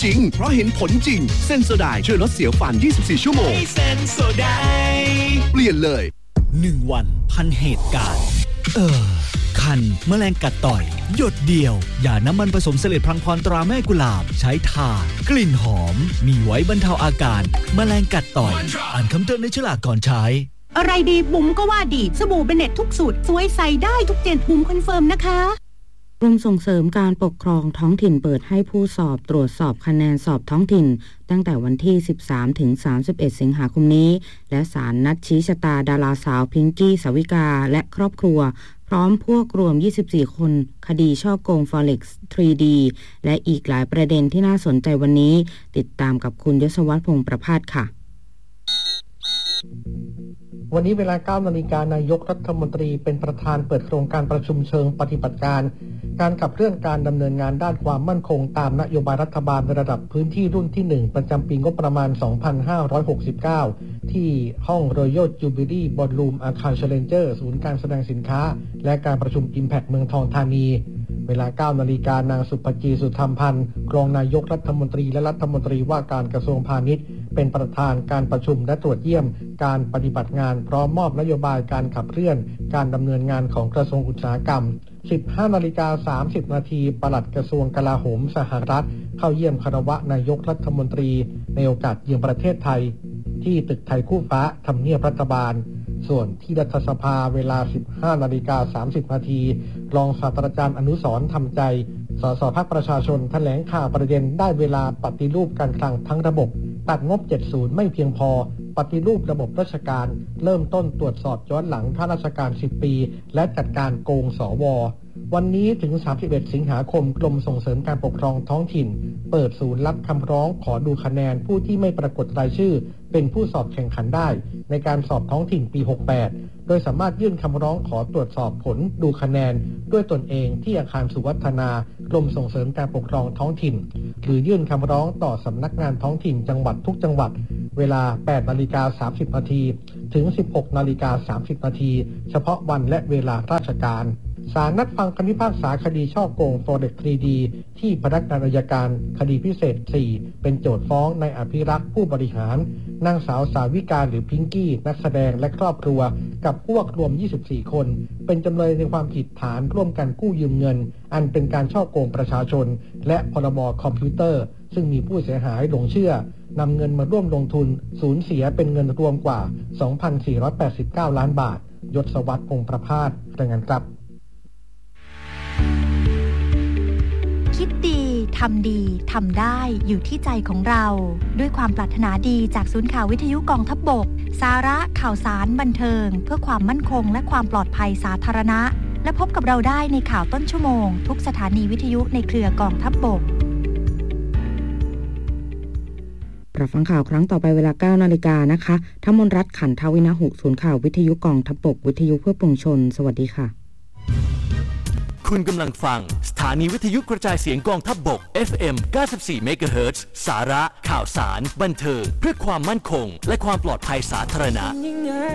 ริงเพราะเห็นผลจริงเซนโซไดช่วยลดเสียวฟัน24ชั่วโมงเซนโซไดเปลี่ยนเลย 1 วันพันเหตุการณ์คันแมลงกัดต่อยหยดเดียวอย่าน้ำมันผสมเสลดพลังพรตราแม่กุหลาบใช้ทากลิ่นหอมมีไว้บรรเทาอาการแมลงกัดต่อยอ่านคำเตือนในฉลากก่อนใช้อะไรดีบุ๋มก็ว่าดีสบู่เบเน็ตทุกสูตรสวยใส่ได้ทุกเจนบุ๋มคอนเฟิร์มนะคะกรมส่งเสริมการปกครองท้องถิ่นเปิดให้ผู้สอบตรวจสอบคะแนนสอบท้องถิ่นตั้งแต่วันที่ 13 ถึง 31 สิงหาคมนี้และศาลนัดชี้ชะตาดาราสาวพิงกี้สาวิกาและครอบครัวพร้อมพวกรวม24คนคดีฉ้อโกง Forex 3D และอีกหลายประเด็นที่น่าสนใจวันนี้ติดตามกับคุณยศวัฒน์พงษ์ประภาสค่ะวันนี้เวลา 9 นาฬิกานายกรัฐมนตรีเป็นประธานเปิดโครงการประชุมเชิงปฏิบัติการขับเคลื่อนการดำเนินงานด้านความมั่นคงตามนโยบายรัฐบาลในระดับพื้นที่รุ่นที่ 1 ประจำปีงบประมาณ 2569 ที่ห้อง Royal Jubilee Ballroom อาคาร Challenger ศูนย์การแสดงสินค้าและการประชุม Impact เมืองทองธานีเวลา 9 นาฬิกานางสุภจีสุธรรมพันธ์รองนายกรัฐมนตรีและรัฐมนตรีว่าการกระทรวงพาณิชย์เป็นประธานการประชุมและตรวจเยี่ยมการปฏิบัติงานพร้อมมอบนโยบายการขับเคลื่อนการดำเนินงานของกระทรวงอุตสาหกรรม 15:30 นาทีปลัดกระทรวงกลาโหมสหรัฐเข้าเยี่ยมคารวะนายกรัฐมนตรีในโอกาสเยือนประเทศไทยที่ตึกไทยคู่ฟ้าทำเนียบรัฐบาลส่วนที่รัฐสภาเวลา 15:30 นาทีรองศาสตราจารย์อนุสรณ์ธรรมใจสสพรรคประชาชนแถลงข่าวประเด็นได้เวลาปฏิรูปการคลังทั้งระบบตัดงบ 70 ไม่เพียงพอปฏิรูประบบราชการเริ่มต้นตรวจสอบย้อนหลังข้าราชการ 10 ปีและจัดการโกงสว.วันนี้ถึง 31 สิงหาคมกรมส่งเสริมการปกครองท้องถิ่นเปิดศูนย์รับคำร้องขอดูคะแนนผู้ที่ไม่ปรากฏรายชื่อเป็นผู้สอบแข่งขันได้ในการสอบท้องถิ่นปี 68 โดยสามารถยื่นคำร้องขอตรวจสอบผลดูคะแนนด้วยตนเองที่อาคารสุวัฒนากรมส่งเสริมการปกครองท้องถิ่นหรือยื่นคำร้องต่อสำนักงานท้องถิ่นจังหวัดทุกจังหวัดเวลา 8:30 นาทีถึง 16:30 นาทีเฉพาะวันและเวลาราชการศาลนัดฟังคำพิพากษาคดีฉ้อโกง Forex 3D ที่พนักงานอัยการคดีพิเศษ 4 เป็นโจทก์ฟ้องนายอภิรักษ์ผู้บริหารนางสาวสาวิกาหรือพิงกี้นักแสดงและครอบครัวกับพวกรวม24คนเป็นจำเลยในความผิดฐานร่วมกันกู้ยืมเงินอันเป็นการฉ้อโกงประชาชนและพรบคอมพิวเตอร์ซึ่งมีผู้เสียหายหลงเชื่อนำเงินมาร่วมลงทุนสูญเสียเป็นเงินรวมกว่า 2,489 ล้านบาทยศวัฒน์พงษ์ประภาสรายงานครับคิดดีทำดีทำได้อยู่ที่ใจของเราด้วยความปรารถนาดีจากศูนย์ข่าววิทยุกองทัพบกสาระข่าวสารบันเทิงเพื่อความมั่นคงและความปลอดภัยสาธารณะและพบกับเราได้ในข่าวต้นชั่วโมงทุกสถานีวิทยุในเครือกองทัพบกรับฟังข่าวครั้งต่อไปเวลา 9 นาฬิกานะคะธมนรัตน์ขันทวินะหุศูนย์ข่าววิทยุกองทัพบกวิทยุเพื่อปวงชนสวัสดีค่ะคุณกำลังฟังสถานีวิทยุกระจายเสียงกองทัพบก FM 94 เมกะเฮิรตซ์สาระข่าวสารบันเทิงเพื่อความมั่นคงและความปลอดภัยสาธารณะ